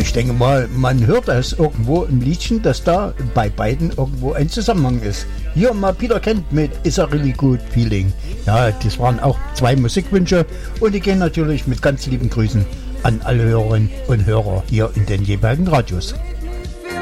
ich denke mal, man hört es irgendwo im Liedchen, dass da bei beiden irgendwo ein Zusammenhang ist. Hier mal Peter Kent mit Is a Really Good Feeling. Ja, das waren auch 2 Musikwünsche und die gehen natürlich mit ganz lieben Grüßen an alle Hörerinnen und Hörer hier in den jeweiligen Radios.